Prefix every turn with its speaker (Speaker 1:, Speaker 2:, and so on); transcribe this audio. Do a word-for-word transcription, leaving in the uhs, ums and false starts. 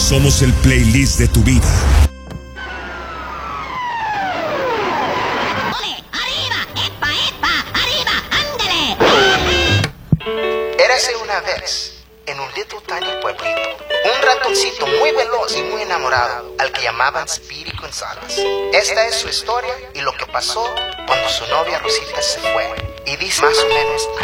Speaker 1: Somos el playlist de tu vida.
Speaker 2: ¡Ole! ¡Arriba! ¡Epa, epa! ¡Arriba! ¡Ándale!
Speaker 3: Érase una vez, en un little tiny pueblito, un ratoncito muy veloz y muy enamorado, al que llamaban Speedy González. Esta es su historia y lo que pasó cuando su novia Rosita se fue. Y dice más o menos